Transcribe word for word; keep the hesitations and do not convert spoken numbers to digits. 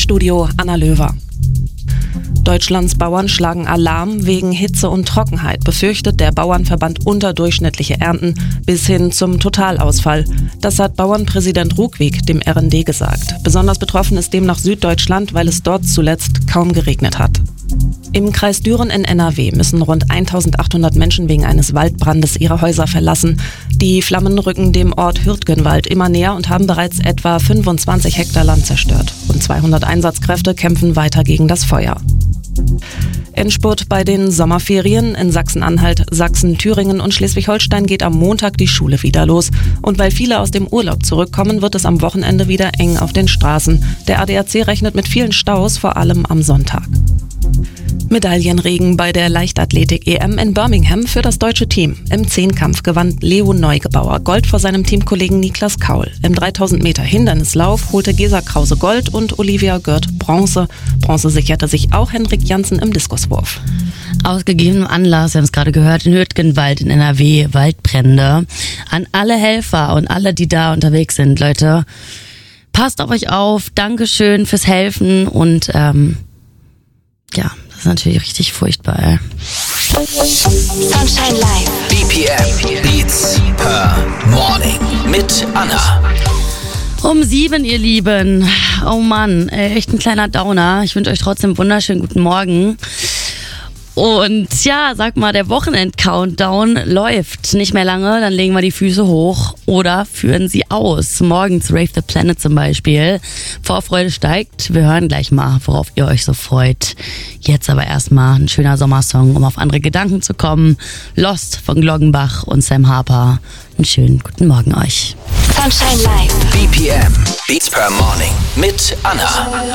Studio Anna Löwer. Deutschlands Bauern schlagen Alarm wegen Hitze und Trockenheit, befürchtet der Bauernverband unterdurchschnittliche Ernten bis hin zum Totalausfall. Das hat Bauernpräsident Rugwig dem R N D gesagt. Besonders betroffen ist demnach Süddeutschland, weil es dort zuletzt kaum geregnet hat. Im Kreis Düren in N R W müssen rund eintausendachthundert Menschen wegen eines Waldbrandes ihre Häuser verlassen. Die Flammen rücken dem Ort Hürtgenwald immer näher und haben bereits etwa fünfundzwanzig Hektar Land zerstört. Rund zweihundert Einsatzkräfte kämpfen weiter gegen das Feuer. Endspurt bei den Sommerferien. In Sachsen-Anhalt, Sachsen, Thüringen und Schleswig-Holstein geht am Montag die Schule wieder los. Und weil viele aus dem Urlaub zurückkommen, wird es am Wochenende wieder eng auf den Straßen. Der A D A C rechnet mit vielen Staus, vor allem am Sonntag. Medaillenregen bei der Leichtathletik-E M in Birmingham für das deutsche Team. Im Zehnkampf gewann Leo Neugebauer Gold vor seinem Teamkollegen Niklas Kaul. Im dreitausend Meter Hindernislauf holte Gesa Krause Gold und Olivia Gürt Bronze. Bronze sicherte sich auch Henrik Janssen im Diskuswurf. Aus gegebenem Anlass, wir haben es gerade gehört, in Hürtgenwald in N R W, Waldbrände. An alle Helfer und alle, die da unterwegs sind, Leute, passt auf euch auf. Dankeschön fürs Helfen und ähm, ja, das ist natürlich richtig furchtbar. Ey. Sunshine Live. B P M Beats per Morning mit Anna. Um sieben, ihr Lieben. Oh Mann, ey, echt ein kleiner Downer. Ich wünsche euch trotzdem einen wunderschönen guten Morgen. Und ja, sag mal, der Wochenend-Countdown läuft nicht mehr lange, dann legen wir die Füße hoch oder führen sie aus. Morgens Rave the Planet zum Beispiel. Vorfreude steigt. Wir hören gleich mal, worauf ihr euch so freut. Jetzt aber erstmal ein schöner Sommersong, um auf andere Gedanken zu kommen. Lost von Gloggenbach und Sam Harper. Einen schönen guten Morgen euch. Sunshine Live. B P M Beats per Morning mit Anna.